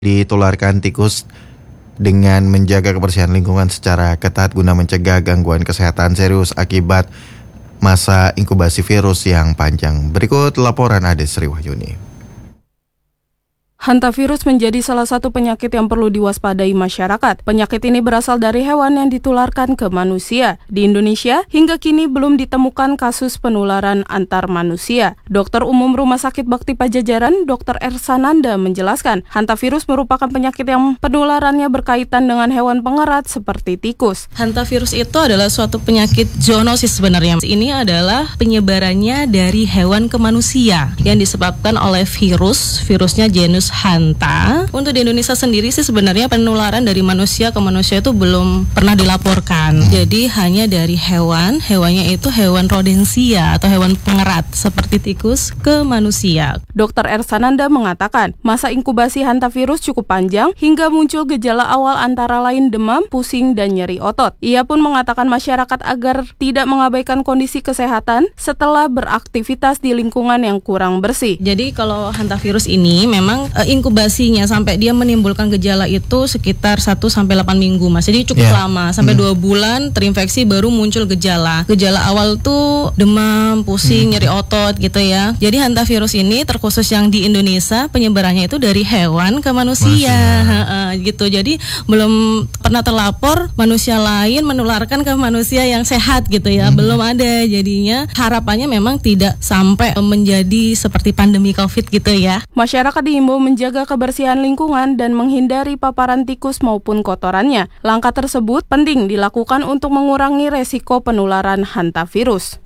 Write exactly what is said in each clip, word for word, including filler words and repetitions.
ditularkan tikus dengan menjaga kebersihan lingkungan secara ketat guna mencegah gangguan kesehatan serius akibat masa inkubasi virus yang panjang. Berikut laporan Ade Sri Wahyuni. Hantavirus menjadi salah satu penyakit yang perlu diwaspadai masyarakat. Penyakit ini berasal dari hewan yang ditularkan ke manusia. Di Indonesia, hingga kini belum ditemukan kasus penularan antar manusia. Dokter Umum Rumah Sakit Bakti Pajajaran, Dokter Ersananda menjelaskan, hantavirus merupakan penyakit yang penularannya berkaitan dengan hewan pengerat seperti tikus. Hantavirus itu adalah suatu penyakit zoonosis sebenarnya. Ini adalah penyebarannya dari hewan ke manusia yang disebabkan oleh virus, virusnya genus Hanta. Untuk di Indonesia sendiri sih sebenarnya penularan dari manusia ke manusia itu belum pernah dilaporkan. Jadi hanya dari hewan, hewannya itu hewan rodensia atau hewan pengerat seperti tikus ke manusia. Dokter Ersananda mengatakan, masa inkubasi hantavirus cukup panjang hingga muncul gejala awal antara lain demam, pusing, dan nyeri otot. Ia pun mengatakan masyarakat agar tidak mengabaikan kondisi kesehatan setelah beraktivitas di lingkungan yang kurang bersih. Jadi kalau hantavirus ini memang inkubasinya sampai dia menimbulkan gejala itu sekitar satu sampai delapan minggu Mas. Jadi cukup yeah. lama, sampai hmm. dua bulan terinfeksi baru muncul gejala. Gejala awal tuh demam, pusing, hmm. nyeri otot gitu ya. Jadi hantavirus ini terkhusus yang di Indonesia penyebarannya itu dari hewan ke manusia. Ha-ha, gitu. Jadi belum pernah terlapor manusia lain menularkan ke manusia yang sehat gitu ya. Hmm. Belum ada. Jadinya harapannya memang tidak sampai menjadi seperti pandemi Covid gitu ya. Masyarakat diimbau menjaga kebersihan lingkungan dan menghindari paparan tikus maupun kotorannya. Langkah tersebut penting dilakukan untuk mengurangi resiko penularan hantavirus.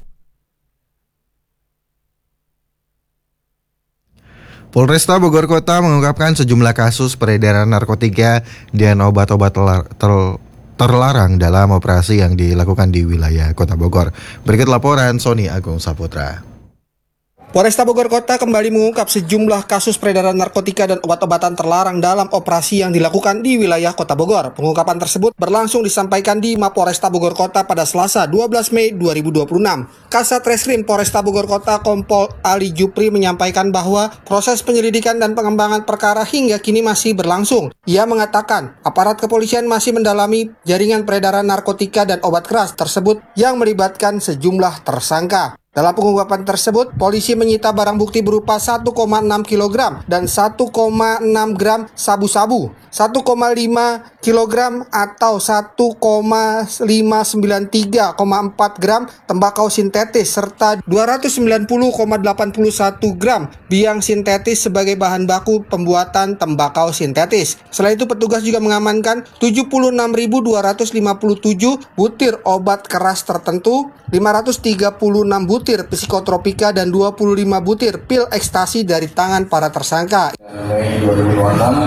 Polresta Bogor Kota mengungkapkan sejumlah kasus peredaran narkotika dan obat-obat telar- ter- terlarang dalam operasi yang dilakukan di wilayah Kota Bogor. Berikut laporan Sony Agung Saputra. Polresta Bogor Kota kembali mengungkap sejumlah kasus peredaran narkotika dan obat-obatan terlarang dalam operasi yang dilakukan di wilayah Kota Bogor. Pengungkapan tersebut berlangsung disampaikan di Mapolresta Bogor Kota pada Selasa dua belas Mei dua ribu dua puluh enam. Kasat Reskrim Polresta Bogor Kota Kompol Ali Jupri menyampaikan bahwa proses penyelidikan dan pengembangan perkara hingga kini masih berlangsung. Ia mengatakan aparat kepolisian masih mendalami jaringan peredaran narkotika dan obat keras tersebut yang melibatkan sejumlah tersangka. Dalam pengungkapan tersebut, polisi menyita barang bukti berupa satu koma enam kilogram dan satu koma enam gram sabu-sabu, satu koma lima kilogram atau satu koma lima sembilan tiga koma empat gram tembakau sintetis serta dua ratus sembilan puluh koma delapan satu gram biang sintetis sebagai bahan baku pembuatan tembakau sintetis. Selain itu, petugas juga mengamankan tujuh puluh enam ribu dua ratus lima puluh tujuh butir obat keras tertentu, lima ratus tiga puluh enam butir psikotropika dan dua puluh lima butir pil ekstasi dari tangan para tersangka. Mei dua ribu dua puluh enam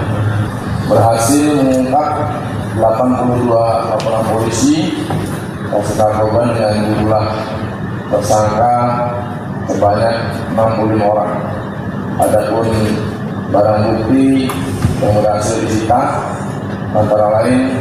berhasil mengungkap delapan puluh dua laporan polisi kasus narkoba dengan jumlah tersangka sebanyak enam puluh lima orang. Adapun barang bukti yang berhasil disita antara lain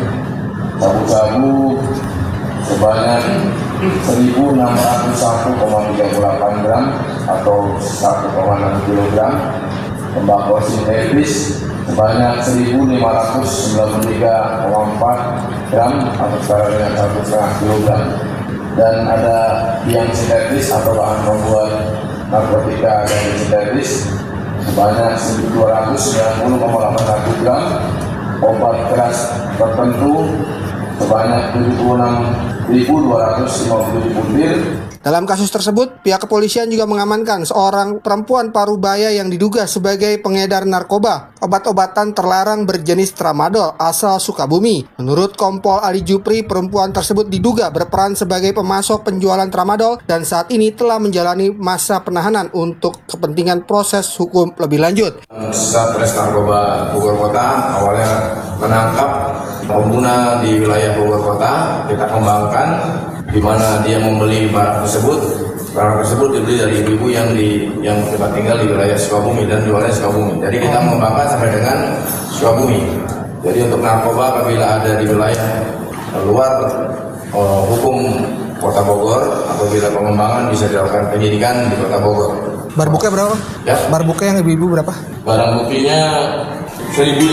sabu-sabu sebanyak seribu enam ratus satu koma tiga delapan gram atau satu koma enam kilogram, tembakau sintetis sebanyak seribu lima ratus sembilan puluh tiga koma empat gram atau setara dengan satu koma lima kilogram, dan ada biang sintetis atau bahan pembuat narkotika dan sintetis sebanyak seribu dua ratus sembilan puluh koma delapan satu gram, obat keras tertentu sebanyak tujuh puluh enam ribu dua ratus lima puluh tujuh butir. Dalam kasus tersebut, pihak kepolisian juga mengamankan seorang perempuan parubaya yang diduga sebagai pengedar narkoba, obat-obatan terlarang berjenis tramadol asal Sukabumi. Menurut Kompol Ali Jupri, perempuan tersebut diduga berperan sebagai pemasok penjualan tramadol dan saat ini telah menjalani masa penahanan untuk kepentingan proses hukum lebih lanjut. Satres Narkoba Bogor Kota awalnya menangkap pengguna di wilayah Bogor Kota, kita kembangkan di mana dia membeli barang tersebut. Barang tersebut dibeli dari ibu-ibu yang di yang tempat tinggal di wilayah Sukabumi dan di wilayah Sukabumi. Jadi kita mengembangkan sampai dengan Sukabumi. Jadi untuk narkoba apabila ada di wilayah luar uh, hukum Kota Bogor, apabila pengembangan bisa dilakukan penyidikan di Kota Bogor. Bar bukanya berapa? Ya. Bar bukanya yang ibu-ibu berapa? Barang buktinya seribu